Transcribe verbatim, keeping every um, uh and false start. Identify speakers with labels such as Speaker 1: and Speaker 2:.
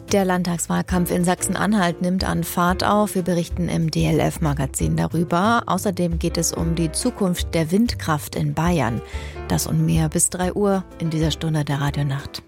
Speaker 1: Der Landtagswahlkampf in Sachsen-Anhalt nimmt an Fahrt auf. Wir berichten im D L F-Magazin darüber. Außerdem geht es um die Zukunft der Windkraft in Bayern. Das und mehr bis drei Uhr in dieser Stunde der Radionacht.